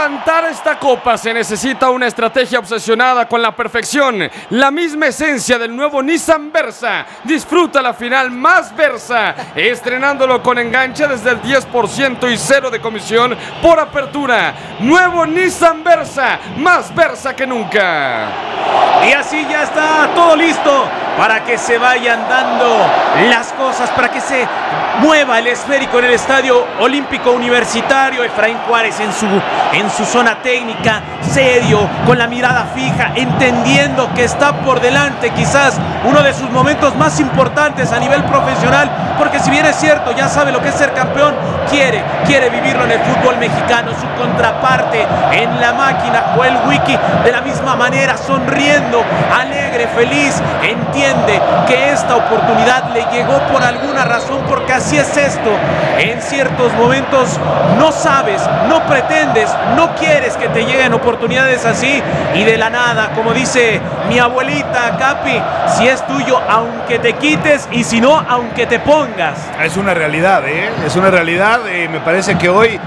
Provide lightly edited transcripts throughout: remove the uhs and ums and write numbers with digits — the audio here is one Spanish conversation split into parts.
levantar esta copa se necesita una estrategia obsesionada con la perfección, la misma esencia del nuevo Nissan Versa. Disfruta la final más Versa, estrenándolo con enganche desde el 10% y cero de comisión por apertura. Nuevo Nissan Versa, más Versa que nunca. Y así ya está todo listo para que se vayan dando las cosas, para que se mueva el esférico en el Estadio Olímpico Universitario. Efraín Juárez en su zona técnica, serio, con la mirada fija, entendiendo que está por delante quizás uno de sus momentos más importantes a nivel profesional, porque si bien es cierto, ya sabe lo que es ser campeón, quiere vivirlo en el fútbol mexicano. Su contraparte en la máquina, Joel Wiki, de la misma manera, sonriendo, alegre, feliz, entiende que esta oportunidad le llegó por alguna razón, porque así es esto. En ciertos momentos no sabes, no pretendes, no quieres que te lleguen oportunidades así, y de la nada, como dice mi abuelita Capi, si es tuyo, aunque te quites, y si no, aunque te pongas. Es una realidad, es una realidad. Me parece que hoy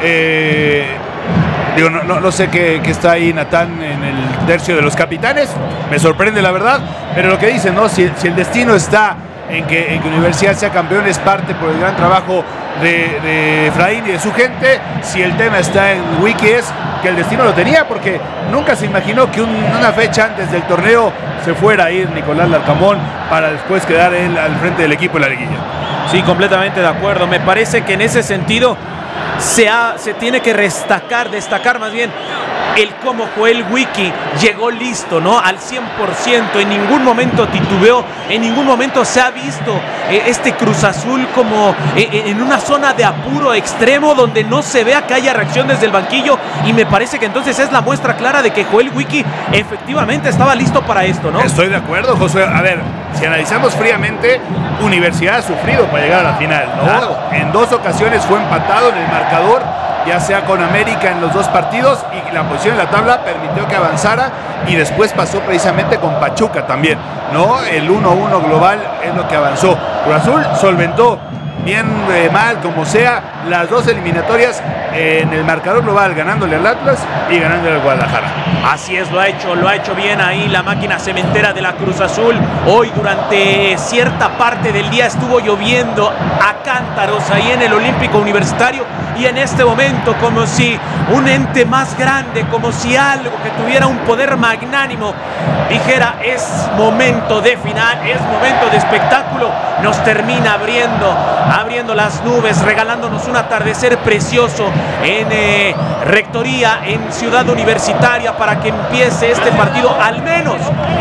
no sé qué está ahí Natán en el tercio de los capitanes, me sorprende la verdad, pero lo que dicen, ¿no? Si el destino está en que Universidad sea campeón, es parte por el gran trabajo de Efraín y de su gente. Si el tema está en Wiki, es que el destino lo tenía, porque nunca se imaginó que una fecha antes del torneo se fuera a ir Nicolás Larcamón para después quedar él al frente del equipo en la liguilla. Sí, completamente de acuerdo. Me parece que en ese sentido se tiene que destacar más bien el cómo Joel Wiki llegó listo, ¿no? Al 100%, en ningún momento titubeó, en ningún momento se ha visto este Cruz Azul como en una zona de apuro extremo donde no se vea que haya reacción desde el banquillo, y me parece que entonces es la muestra clara de que Joel Wiki efectivamente estaba listo para esto, ¿no? Estoy de acuerdo, Josué. A ver, si analizamos fríamente, Universidad ha sufrido para llegar a la final, ¿no? Claro. En 2 ocasiones fue empatado en el marcador, ya sea con América en los 2 partidos, y la posición en la tabla permitió que avanzara, y después pasó precisamente con Pachuca también, ¿no? El 1-1 global es lo que avanzó. Cruz Azul solventó, bien mal como sea, las 2 eliminatorias en el marcador global, ganándole al Atlas y ganándole al Guadalajara. Así es, lo ha hecho bien ahí la máquina cementera de la Cruz Azul. Hoy durante cierta parte del día estuvo lloviendo a cántaros ahí en el Olímpico Universitario, y en este momento, como si un ente más grande, como si algo que tuviera un poder magnánimo dijera: es momento de final, es momento de espectáculo, nos termina abriendo las nubes, regalándonos un atardecer precioso en Rectoría, en Ciudad Universitaria, para que empiece este partido al menos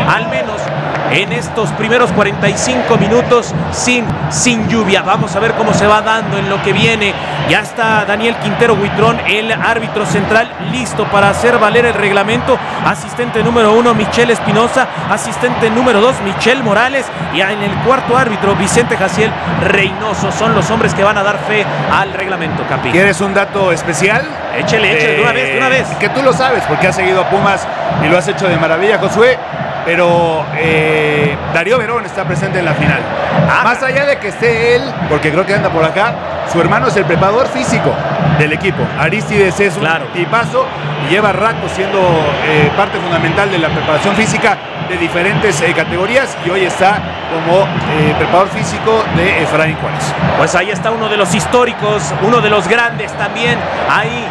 en estos primeros 45 minutos sin lluvia. Vamos a ver cómo se va dando en lo que viene. Ya está Daniel Quintero Huitrón, el árbitro central, listo para hacer valer el reglamento. Asistente número 1, Michelle Espinosa. Asistente número 2, Michelle Morales. Y en el cuarto árbitro, Vicente Jaciel Reynoso. Son los hombres que van a dar fe al reglamento, Capi. ¿Quieres un dato especial? Échele, de una vez. Que tú lo sabes, porque has seguido a Pumas y lo has hecho de maravilla, Josué. Pero Darío Verón está presente en la final. Más allá de que esté él, porque creo que anda por acá, su hermano es el preparador físico del equipo. Aristides es un tipazo y lleva rato siendo parte fundamental de la preparación física de diferentes categorías, y hoy está como preparador físico de Efraín Juárez. Pues ahí está uno de los históricos, uno de los grandes también, ahí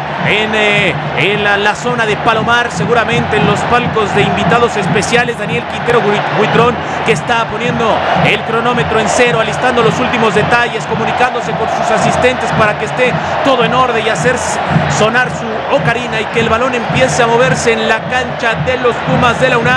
en la zona de Palomar, seguramente en los palcos de invitados especiales, Daniel Quintero Huitrón, que está poniendo el cronómetro en cero, alistando los últimos detalles, comunicándose con sus asistentes para que esté todo en orden y hacer sonar su ocarina, y que el balón empiece a moverse en la cancha de los Pumas de la UNAM.